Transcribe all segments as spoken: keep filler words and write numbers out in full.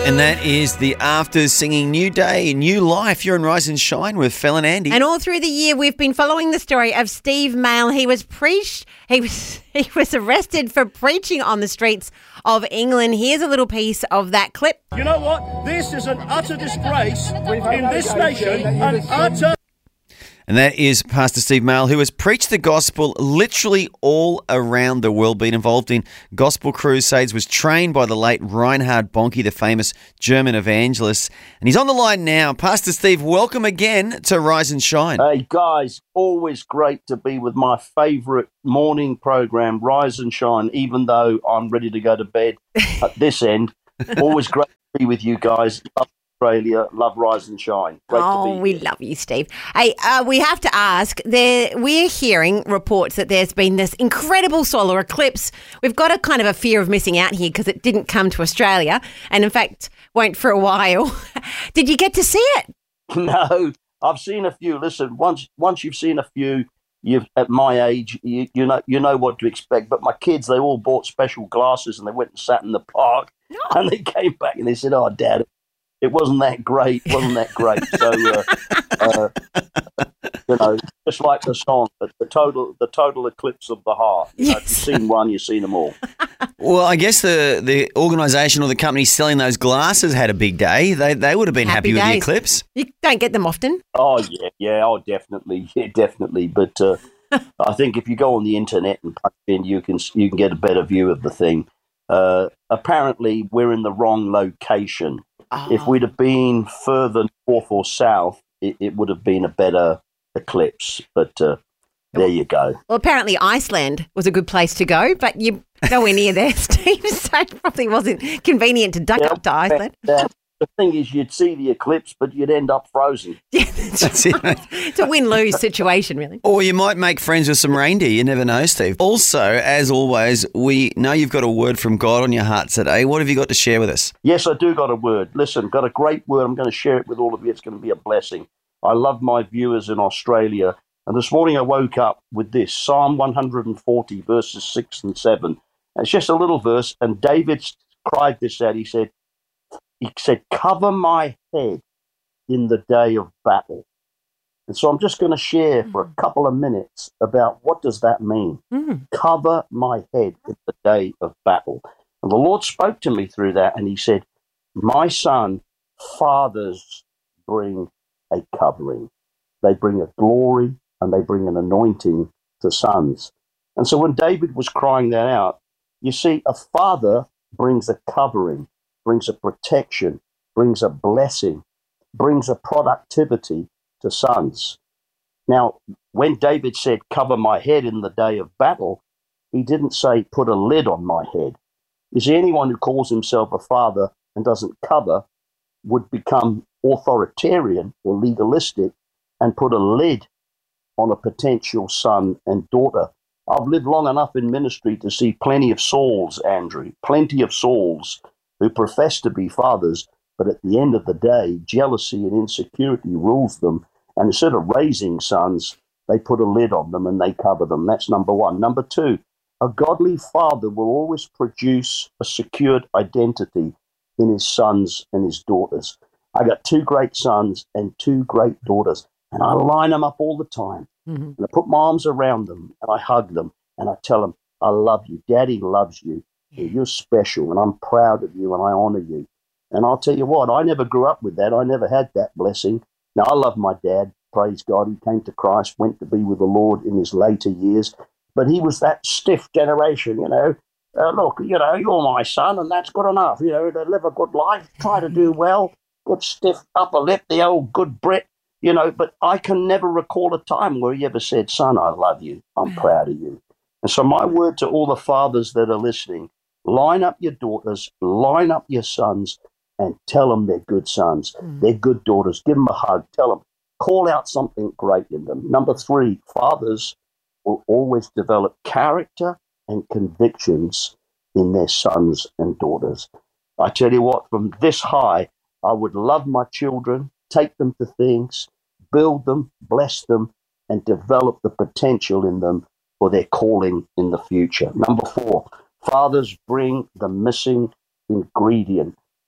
And that is the Afters singing New Day, New Life. You're in Rise and Shine with Phil and Andy. And all through the year, we've been following the story of Steve Mail. He was preached. He was he was arrested for preaching on the streets of England. Here's a little piece of that clip. You know what? This is an utter disgrace in this nation, an utter... And that is Pastor Steve Mail, who has preached the gospel literally all around the world, been involved in gospel crusades, was trained by the late Reinhard Bonnke, the famous German evangelist. And he's on the line now. Pastor Steve, welcome again to Rise and Shine. Hey, guys, always great to be with my favourite morning program, Rise and Shine, even though I'm ready to go to bed at this end. Always great to be with you guys. Australia, love Rise and Shine. Great oh, to be we here. love you, Steve. Hey, uh, we have to ask, there, we're hearing reports that there's been this incredible solar eclipse. We've got a kind of a fear of missing out here because it didn't come to Australia and, in fact, won't for a while. Did you get to see it? No, I've seen a few. Listen, once once you've seen a few, you've at my age, you, you know you know what to expect. But my kids, they all bought special glasses and they went and sat in the park Oh. and they came back and they said, "Oh, Dad, it wasn't that great, wasn't that great." So, uh, uh, you know, just like the song, the, the total, the total eclipse of the heart. You know, if you've seen one, you've seen them all. Well, I guess the, the organisation or the company selling those glasses had a big day. They they would have been happy, Happy with the days. eclipse. You don't get them often. Oh yeah, yeah, oh definitely, yeah, definitely. But uh, I think if you go on the internet and punch in, you can you can get a better view of the thing. Uh, apparently, we're in the wrong location. Oh. If we'd have been further north or south, it, it would have been a better eclipse. But uh, there you go. Well, apparently Iceland was a good place to go, but you nowhere near there, Steve, so it probably wasn't convenient to duck Yeah, up to Iceland. uh, the thing is, you'd see the eclipse, but you'd end up frozen. Yeah, that's That's it. right. It's a win-lose situation, really. Or you might make friends with some reindeer. You never know, Steve. Also, as always, we know you've got a word from God on your heart today. What have you got to share with us? Yes, I do got a word. Listen, got a great word. I'm going to share it with all of you. It's going to be a blessing. I love my viewers in Australia. And this morning I woke up with this, Psalm one forty, verses six and seven. And it's just a little verse. And David cried this out. He said, he said, "Cover my head in the day of battle." And so I'm just going to share for a couple of minutes about what does that mean. Mm. Cover my head in the day of battle. And the Lord spoke to me through that, and he said, "My son, fathers bring a covering. They bring a glory and they bring an anointing to sons." And so when David was crying that out, you see, a father brings a covering, brings a protection, brings a blessing, brings a productivity to sons. Now, when David said, "Cover my head in the day of battle," he didn't say, "Put a lid on my head." You see, anyone who calls himself a father and doesn't cover would become authoritarian or legalistic and put a lid on a potential son and daughter. I've lived long enough in ministry to see plenty of Sauls, Andrew, plenty of Sauls who profess to be fathers, but at the end of the day, jealousy and insecurity rules them. And instead of raising sons, they put a lid on them and they cover them. That's number one. Number two, a godly father will always produce a secured identity in his sons and his daughters. I got two great sons and two great daughters, and I line them up all the time. Mm-hmm. And I put my arms around them and I hug them and I tell them, "I love you. Daddy loves you. You're special and I'm proud of you and I honor you." And I'll tell you what, I never grew up with that. I never had that blessing. Now, I love my dad. Praise God. He came to Christ, went to be with the Lord in his later years. But he was that stiff generation, you know. Uh, look, you know, you're my son and that's good enough. You know, to live a good life, try to do well, good stiff upper lip, the old good Brit, you know. But I can never recall a time where he ever said, "Son, I love you. I'm proud of you." And so my word to all the fathers that are listening, line up your daughters, line up your sons, and tell them they're good sons. Mm. They're good daughters. Give them a hug. Tell them. Call out something great in them. Number three, fathers will always develop character and convictions in their sons and daughters. I tell you what, from this high, I would love my children, take them to things, build them, bless them, and develop the potential in them for their calling in the future. Number four, fathers bring the missing ingredient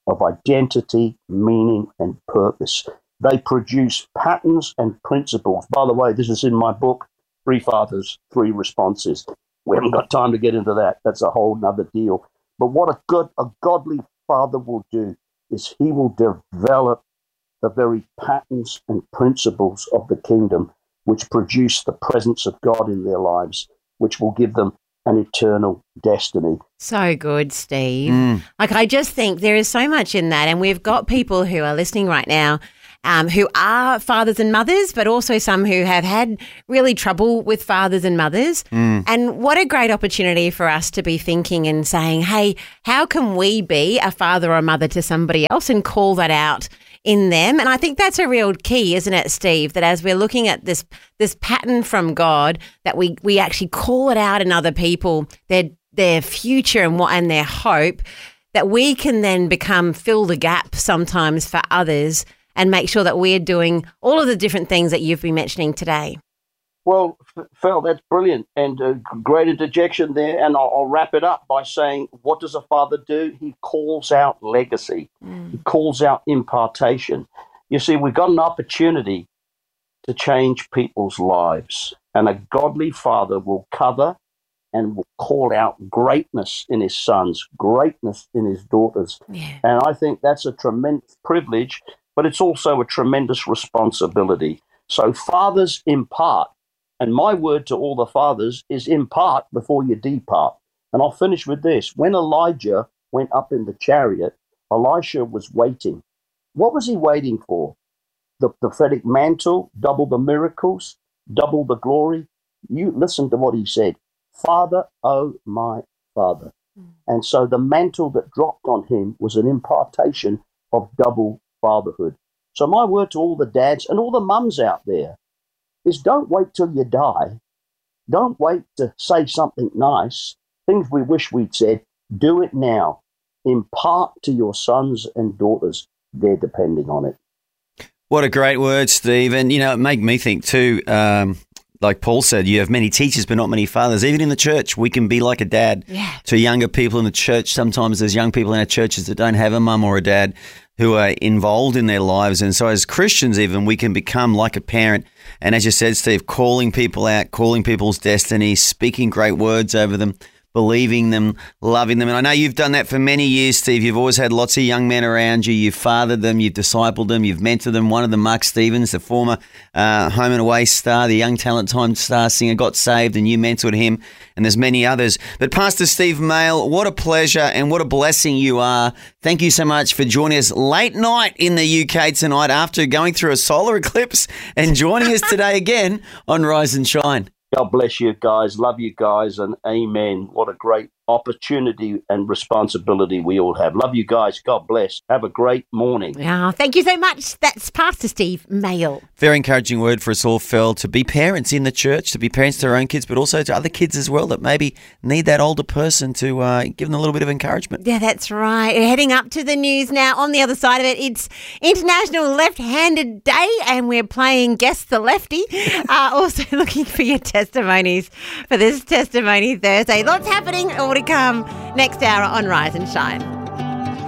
of identity, meaning, and purpose. They produce patterns and principles. By the way, this is in my book, Three Fathers, Three Responses. We haven't got time to get into that. That's a whole nother deal. But what a good, a godly father will do is he will develop the very patterns and principles of the kingdom, which produce the presence of God in their lives, which will give them an eternal destiny. So good, Steve. Mm. Like, I just think there is so much in that. And we've got people who are listening right now um, who are fathers and mothers, but also some who have had really trouble with fathers and mothers. Mm. And what a great opportunity for us to be thinking and saying, hey, how can we be a father or a mother to somebody else and call that out in them? And I think that's a real key, isn't it, Steve, that as we're looking at this this pattern from God, that we we actually call it out in other people, their their future and what and their hope, that we can then become fill the gap sometimes for others and make sure that we're doing all of the different things that you've been mentioning today. Well, Phil, that's brilliant and uh, great interjection there. And I'll, I'll wrap it up by saying, what does a father do? He calls out legacy. Mm. He calls out impartation. You see, we've got an opportunity to change people's lives. And a godly father will cover and will call out greatness in his sons, greatness in his daughters. Yeah. And I think that's a tremendous privilege, but it's also a tremendous responsibility. So fathers impart. And my word to all the fathers is impart before you depart. And I'll finish with this. When Elijah went up in the chariot, Elisha was waiting. What was he waiting for? The prophetic mantle, double the miracles, double the glory. You listen to what he said. Father, oh my Father. Mm. And so the mantle that dropped on him was an impartation of double fatherhood. So my word to all the dads and all the mums out there is don't wait till you die. Don't wait to say something nice, things we wish we'd said. Do it now. Impart to your sons and daughters. They're depending on it. What a great word, Steve. And, you know, it made me think too, um, like Paul said, you have many teachers but not many fathers. Even in the church, we can be like a dad yeah. to younger people in the church. Sometimes there's young people in our churches that don't have a mum or a dad who are involved in their lives. And so as Christians even, we can become like a parent. And as you said, Steve, calling people out, calling people's destiny, speaking great words over them, believing them, loving them. And I know you've done that for many years, Steve. You've always had lots of young men around you. You've fathered them, you've discipled them, you've mentored them. One of them, Mark Stevens, the former uh, Home and Away star, the Young Talent Time star singer, got saved and you mentored him. And there's many others. But Pastor Steve Mail, what a pleasure and what a blessing you are. Thank you so much for joining us late night in the U K tonight after going through a solar eclipse and joining us today again on Rise and Shine. God bless you guys. Love you guys. And amen. What a great opportunity and responsibility we all have. Love you guys. God bless. Have a great morning. Oh, thank you so much. That's Pastor Steve Mail. Very encouraging word for us all, Phil, to be parents in the church, to be parents to our own kids, but also to other kids as well that maybe need that older person to uh, give them a little bit of encouragement. Yeah, that's right. We're heading up to the news now. On the other side of it, it's International Left-Handed Day and we're playing Guess the Lefty. Uh, also looking for your testimonies for this Testimony Thursday. Lots happening, all to come next hour on Rise and Shine.